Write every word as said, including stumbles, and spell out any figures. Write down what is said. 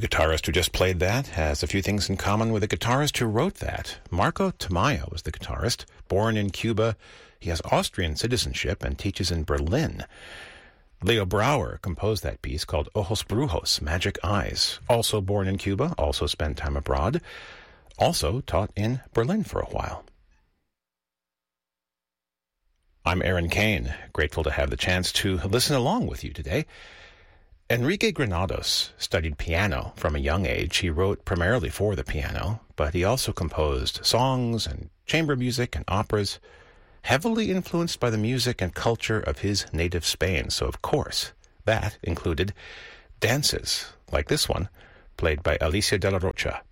guitarist who just played that has a few things in common with the guitarist who wrote that. Marco Tamayo was the guitarist. Born in Cuba, he has Austrian citizenship and teaches in Berlin. Leo Brouwer composed that piece called Ojos Brujos, Magic Eyes. Also born in Cuba, also spent time abroad. Also taught in Berlin for a while. I'm Aaron Kane, grateful to have the chance to listen along with you today. Enrique Granados studied piano from a young age. He wrote primarily for the piano, but he also composed songs and chamber music and operas, heavily influenced by the music and culture of his native Spain. So, of course, that included dances like this one, played by Alicia de la Rocha.